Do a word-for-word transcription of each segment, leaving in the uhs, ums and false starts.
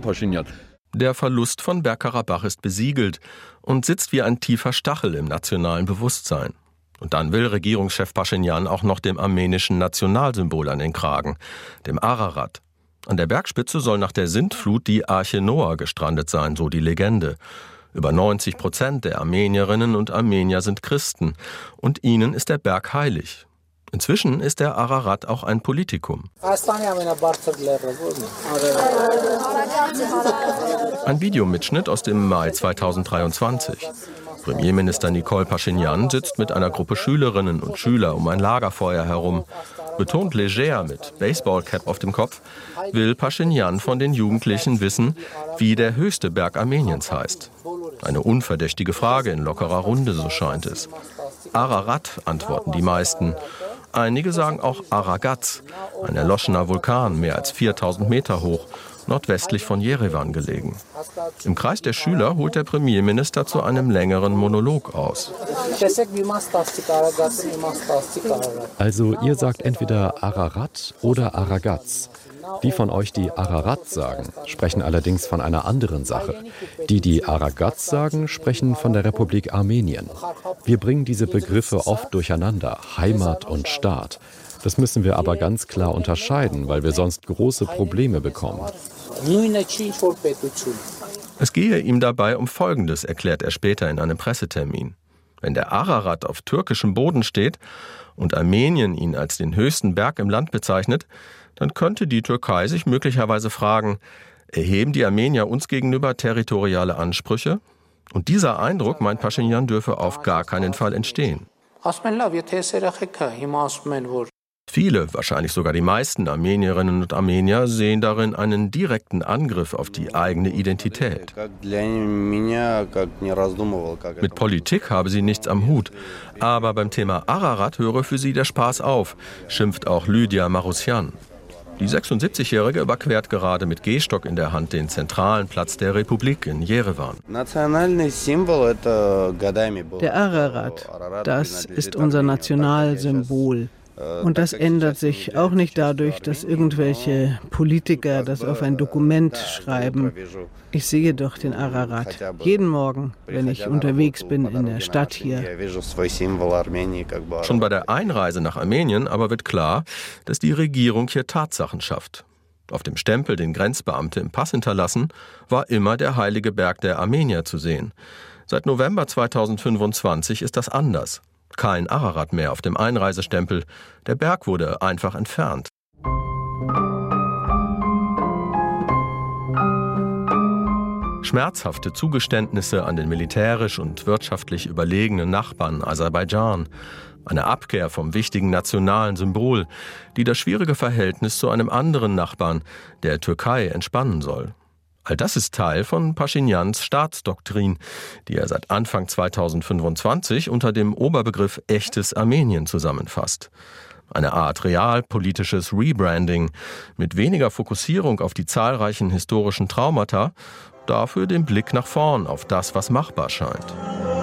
Der Verlust von Bergkarabach ist besiegelt und sitzt wie ein tiefer Stachel im nationalen Bewusstsein. Und dann will Regierungschef Paschinjan auch noch dem armenischen Nationalsymbol an den Kragen, dem Ararat. An der Bergspitze soll nach der Sintflut die Arche Noah gestrandet sein, so die Legende. Über neunzig Prozent der Armenierinnen und Armenier sind Christen und ihnen ist der Berg heilig. Inzwischen ist der Ararat auch ein Politikum. Ein Videomitschnitt aus dem Mai zweitausenddreiundzwanzig. Premierminister Nikol Paschinjan sitzt mit einer Gruppe Schülerinnen und Schüler um ein Lagerfeuer herum. Betont leger mit Baseballcap auf dem Kopf, will Paschinjan von den Jugendlichen wissen, wie der höchste Berg Armeniens heißt. Eine unverdächtige Frage in lockerer Runde, so scheint es. Ararat, antworten die meisten. Einige sagen auch Aragaz, ein erloschener Vulkan, mehr als viertausend Meter hoch, nordwestlich von Jerewan gelegen. Im Kreis der Schüler holt der Premierminister zu einem längeren Monolog aus. Also ihr sagt entweder Ararat oder Aragaz. Die von euch, die Ararat sagen, sprechen allerdings von einer anderen Sache. Die, die Aragaz sagen, sprechen von der Republik Armenien. Wir bringen diese Begriffe oft durcheinander, Heimat und Staat. Das müssen wir aber ganz klar unterscheiden, weil wir sonst große Probleme bekommen. Es gehe ihm dabei um Folgendes, erklärt er später in einem Pressetermin. Wenn der Ararat auf türkischem Boden steht und Armenien ihn als den höchsten Berg im Land bezeichnet, dann könnte die Türkei sich möglicherweise fragen, erheben die Armenier uns gegenüber territoriale Ansprüche? Und dieser Eindruck, meint Paschinjan, dürfe auf gar keinen Fall entstehen. Viele, wahrscheinlich sogar die meisten Armenierinnen und Armenier sehen darin einen direkten Angriff auf die eigene Identität. Mit Politik habe sie nichts am Hut. Aber beim Thema Ararat höre für sie der Spaß auf, schimpft auch Lydia Marusyan. Die sechsundsiebzigjährige überquert gerade mit Gehstock in der Hand den zentralen Platz der Republik in Jerewan. Der Ararat, das ist unser Nationalsymbol. Und das ändert sich auch nicht dadurch, dass irgendwelche Politiker das auf ein Dokument schreiben. Ich sehe doch den Ararat jeden Morgen, wenn ich unterwegs bin in der Stadt hier. Schon bei der Einreise nach Armenien aber wird klar, dass die Regierung hier Tatsachen schafft. Auf dem Stempel, den Grenzbeamte im Pass hinterlassen, war immer der heilige Berg der Armenier zu sehen. Seit November zweitausendfünfundzwanzig ist das anders. Kein Ararat mehr auf dem Einreisestempel. Der Berg wurde einfach entfernt. Schmerzhafte Zugeständnisse an den militärisch und wirtschaftlich überlegenen Nachbarn Aserbaidschan. Eine Abkehr vom wichtigen nationalen Symbol, die das schwierige Verhältnis zu einem anderen Nachbarn, der Türkei, entspannen soll. All das ist Teil von Paschinjans Staatsdoktrin, die er seit Anfang zweitausendfünfundzwanzig unter dem Oberbegriff echtes Armenien zusammenfasst. Eine Art realpolitisches Rebranding mit weniger Fokussierung auf die zahlreichen historischen Traumata, dafür den Blick nach vorn auf das, was machbar scheint.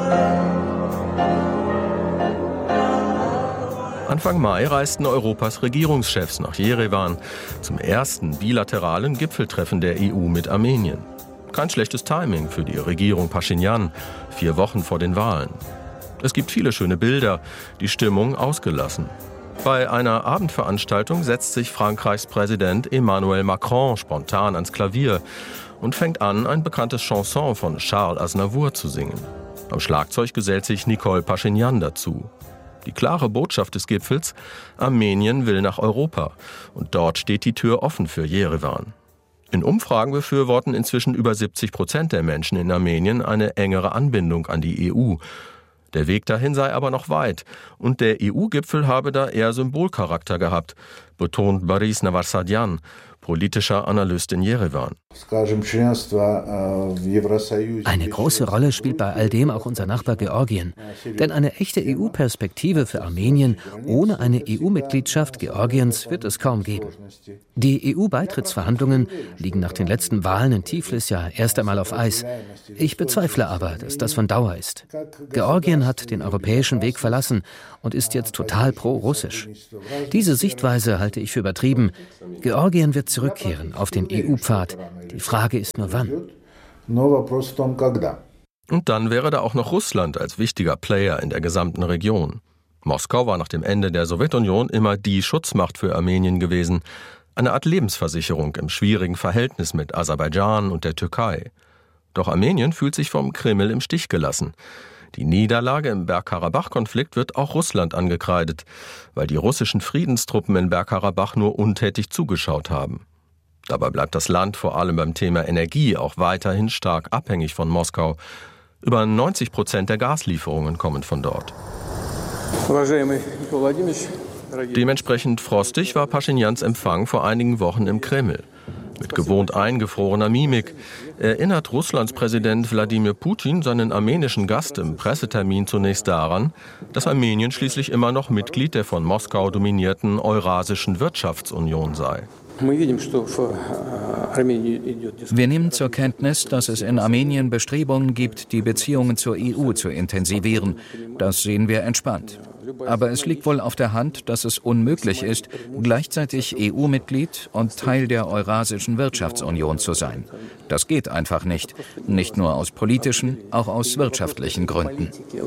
Anfang Mai reisten Europas Regierungschefs nach Jerewan zum ersten bilateralen Gipfeltreffen der E U mit Armenien. Kein schlechtes Timing für die Regierung Paschinjan, vier Wochen vor den Wahlen. Es gibt viele schöne Bilder, die Stimmung ausgelassen. Bei einer Abendveranstaltung setzt sich Frankreichs Präsident Emmanuel Macron spontan ans Klavier und fängt an, ein bekanntes Chanson von Charles Aznavour zu singen. Am Schlagzeug gesellt sich Nikol Paschinjan dazu. Die klare Botschaft des Gipfels: Armenien will nach Europa und dort steht die Tür offen für Jerewan. In Umfragen befürworten inzwischen über siebzig Prozent der Menschen in Armenien eine engere Anbindung an die E U. Der Weg dahin sei aber noch weit und der E U-Gipfel habe da eher Symbolcharakter gehabt, betont Boris Navarsadian, politischer Analyst in Jerewan. Eine große Rolle spielt bei all dem auch unser Nachbar Georgien. Denn eine echte E U-Perspektive für Armenien ohne eine E U-Mitgliedschaft Georgiens wird es kaum geben. Die E U-Beitrittsverhandlungen liegen nach den letzten Wahlen in Tiflis ja erst einmal auf Eis. Ich bezweifle aber, dass das von Dauer ist. Georgien hat den europäischen Weg verlassen und ist jetzt total pro-russisch. Diese Sichtweise halte ich für übertrieben. Georgien wird zurückkehren auf den E U-Pfad. Die Frage ist nur wann. Und dann wäre da auch noch Russland als wichtiger Player in der gesamten Region. Moskau war nach dem Ende der Sowjetunion immer die Schutzmacht für Armenien gewesen, eine Art Lebensversicherung im schwierigen Verhältnis mit Aserbaidschan und der Türkei. Doch Armenien fühlt sich vom Kreml im Stich gelassen. Die Niederlage im Bergkarabach-Konflikt wird auch Russland angekreidet, weil die russischen Friedenstruppen in Bergkarabach nur untätig zugeschaut haben. Dabei bleibt das Land vor allem beim Thema Energie auch weiterhin stark abhängig von Moskau. Über neunzig Prozent der Gaslieferungen kommen von dort. Dementsprechend frostig war Paschinjans Empfang vor einigen Wochen im Kreml. Mit gewohnt eingefrorener Mimik erinnert Russlands Präsident Wladimir Putin seinen armenischen Gast im Pressetermin zunächst daran, dass Armenien schließlich immer noch Mitglied der von Moskau dominierten Eurasischen Wirtschaftsunion sei. Wir nehmen zur Kenntnis, dass es in Armenien Bestrebungen gibt, die Beziehungen zur E U zu intensivieren. Das sehen wir entspannt. Aber es liegt wohl auf der Hand, dass es unmöglich ist, gleichzeitig E U-Mitglied und Teil der Eurasischen Wirtschaftsunion zu sein. Das geht einfach nicht. Nicht nur aus politischen, auch aus wirtschaftlichen Gründen.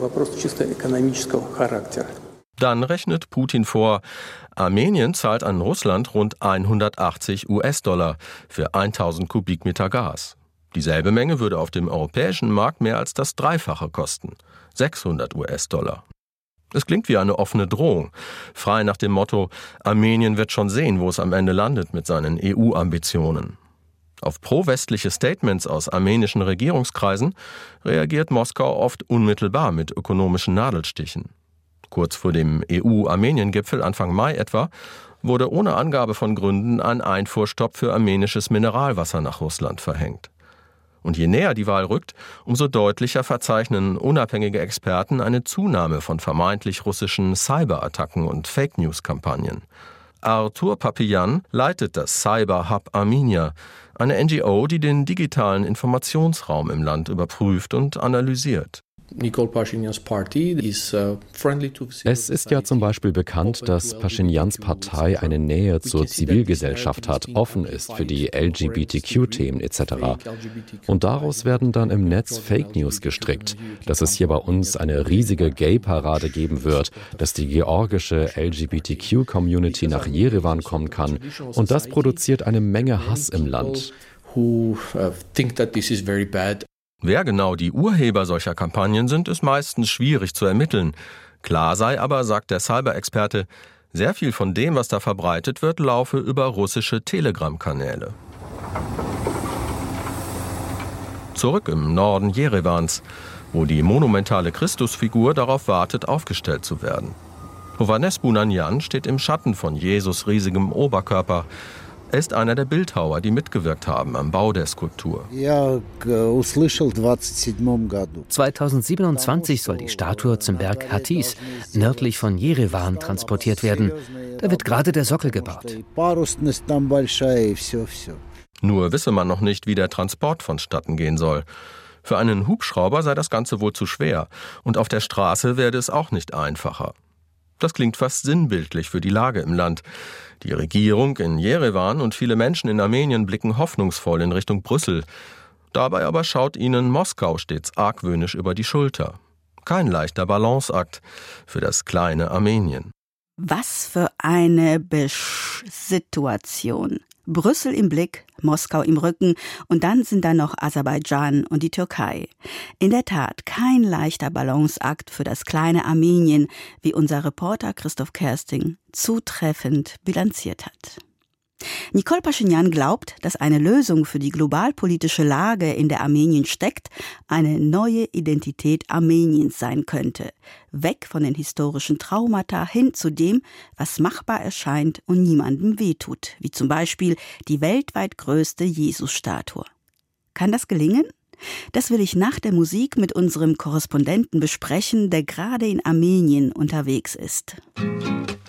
Dann rechnet Putin vor, Armenien zahlt an Russland rund hundertachtzig US-Dollar für tausend Kubikmeter Gas. Dieselbe Menge würde auf dem europäischen Markt mehr als das Dreifache kosten, sechshundert US-Dollar. Es klingt wie eine offene Drohung, frei nach dem Motto, Armenien wird schon sehen, wo es am Ende landet mit seinen E U-Ambitionen. Auf pro-westliche Statements aus armenischen Regierungskreisen reagiert Moskau oft unmittelbar mit ökonomischen Nadelstichen. Kurz vor dem E U-Armenien-Gipfel Anfang Mai etwa wurde ohne Angabe von Gründen ein Einfuhrstopp für armenisches Mineralwasser nach Russland verhängt. Und je näher die Wahl rückt, umso deutlicher verzeichnen unabhängige Experten eine Zunahme von vermeintlich russischen Cyberattacken und Fake-News-Kampagnen. Artur Papian leitet das Cyber Hub Armenia, eine N G O, die den digitalen Informationsraum im Land überprüft und analysiert. Es ist ja zum Beispiel bekannt, dass Paschinjans Partei eine Nähe zur Zivilgesellschaft hat, offen ist für die L G B T Q-Themen et cetera. Und daraus werden dann im Netz Fake News gestrickt, dass es hier bei uns eine riesige Gay-Parade geben wird, dass die georgische L G B T Q-Community nach Jerewan kommen kann. Und das produziert eine Menge Hass im Land. Wer genau die Urheber solcher Kampagnen sind, ist meistens schwierig zu ermitteln. Klar sei aber, sagt der Cyber-Experte, sehr viel von dem, was da verbreitet wird, laufe über russische Telegram-Kanäle. Zurück im Norden Jerewans, wo die monumentale Christusfigur darauf wartet, aufgestellt zu werden. Hovhannes Bounanian steht im Schatten von Jesus riesigem Oberkörper. Er ist einer der Bildhauer, die mitgewirkt haben am Bau der Skulptur. zweitausendsiebenundzwanzig soll die Statue zum Berg Hatis, nördlich von Jerewan, transportiert werden. Da wird gerade der Sockel gebaut. Nur wisse man noch nicht, wie der Transport vonstatten gehen soll. Für einen Hubschrauber sei das Ganze wohl zu schwer und auf der Straße werde es auch nicht einfacher. Das klingt fast sinnbildlich für die Lage im Land. Die Regierung in Jerewan und viele Menschen in Armenien blicken hoffnungsvoll in Richtung Brüssel. Dabei aber schaut ihnen Moskau stets argwöhnisch über die Schulter. Kein leichter Balanceakt für das kleine Armenien. Was für eine Besch-Situation. Brüssel im Blick, Moskau im Rücken und dann sind da noch Aserbaidschan und die Türkei. In der Tat kein leichter Balanceakt für das kleine Armenien, wie unser Reporter Christoph Kersting zutreffend bilanziert hat. Nikol Paschinjan glaubt, dass eine Lösung für die globalpolitische Lage, in der Armenien steckt, eine neue Identität Armeniens sein könnte. Weg von den historischen Traumata hin zu dem, was machbar erscheint und niemandem wehtut, wie zum Beispiel die weltweit größte Jesus-Statue. Kann das gelingen? Das will ich nach der Musik mit unserem Korrespondenten besprechen, der gerade in Armenien unterwegs ist.